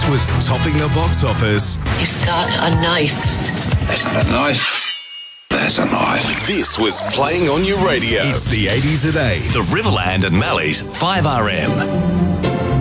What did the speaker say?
was topping the box office. He's got a knife. That's not a knife. There's a knife. This was playing on your radio. It's the 80s at 8. The Riverland and Mally's 5RM.